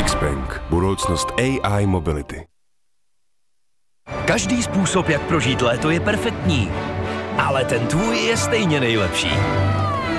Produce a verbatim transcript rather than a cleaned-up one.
Xpeng. Budoucnost A I mobility. Každý způsob, jak prožít léto, je perfektní. Ale ten tvůj je stejně nejlepší.